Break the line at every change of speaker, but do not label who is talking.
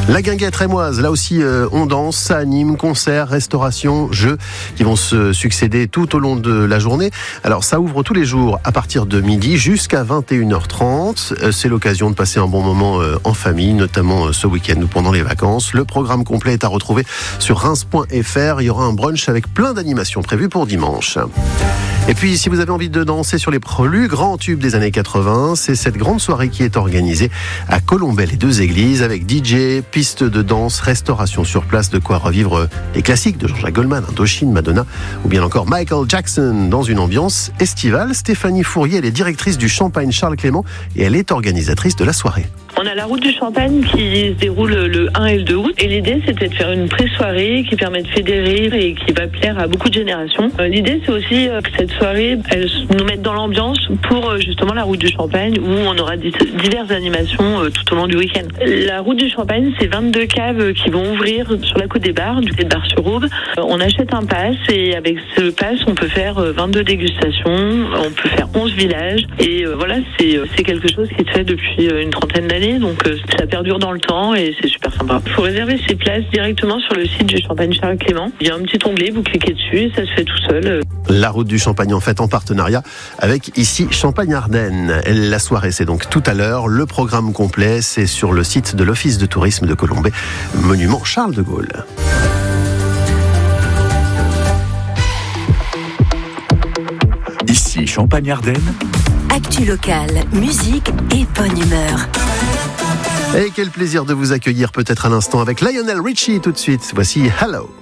La Guinguette rémoise, là aussi on danse, ça anime, concerts, restauration, jeux qui vont se succéder tout au long de la journée. Alors ça ouvre tous les jours à partir de midi jusqu'à 21h30. C'est l'occasion de passer un bon moment en famille, notamment ce week-end ou pendant les vacances. Le programme complet est à retrouver sur reims.fr. Il y aura un brunch avec plein d'animations prévues pour dimanche. Et puis, si vous avez envie de danser sur les plus grands tubes des années 80, c'est cette grande soirée qui est organisée à Colombey, les Deux Églises, avec DJ, piste de danse, restauration sur place, de quoi revivre les classiques de Jean-Jacques Goldman, Indochine, Madonna, ou bien encore Michael Jackson, dans une ambiance estivale. Stéphanie Fourier, elle est directrice du Champagne Charles Clément et elle est organisatrice de la soirée.
On a la route du Champagne qui se déroule le 1 et le 2 août. Et l'idée, c'était de faire une pré-soirée qui permet de fédérer et qui va plaire à beaucoup de générations. L'idée, c'est aussi que cette soirée, elle nous mette dans l'ambiance pour justement la route du Champagne, où on aura diverses animations tout au long du week-end. La route du Champagne, c'est 22 caves qui vont ouvrir sur la côte des Bars, du côté de Bar-sur-Aube. On achète un pass et avec ce pass, on peut faire 22 dégustations, on peut faire 11 villages. Et voilà, c'est quelque chose qui se fait depuis une trentaine d'années. Donc ça perdure dans le temps et c'est super sympa. Il faut réserver ses places directement sur le site du Champagne Charles Clément. Il y a un petit onglet, vous cliquez dessus et ça se fait tout seul.
La route du Champagne en fait en partenariat avec ici Champagne-Ardenne. La soirée c'est donc tout à l'heure. Le programme complet c'est sur le site de l'Office de tourisme de Colombey, monument Charles de Gaulle.
Ici Champagne-Ardenne.
Actu locale, musique et bonne humeur.
Et quel plaisir de vous accueillir peut-être à l'instant avec Lionel Richie tout de suite. Voici Hello.